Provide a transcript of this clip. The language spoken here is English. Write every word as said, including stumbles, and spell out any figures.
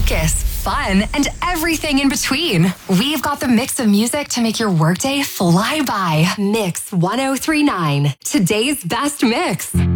focus, fun, and everything in between. We've got the mix of music to make your workday fly by. Mix one oh three point nine, today's best mix.